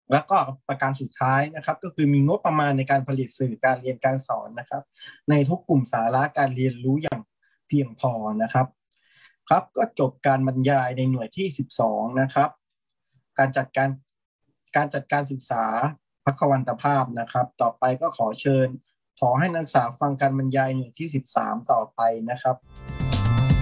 แล้วก็ประการสุดท้ายนะครับก็คือมีงบประมาณในการผลิตสื่อการเรียนการสอนนะครับในทุกกลุ่มสาระการเรียนรู้อย่างเพียงพอนะครับครับก็จบการบรรยายในหน่วยที่12นะครับการจัดการศึกษาพควันตภาพนะครับต่อไปก็ขอให้นักศึกษาฟังการบรรยายหน่วยที่13ต่อไปนะครับ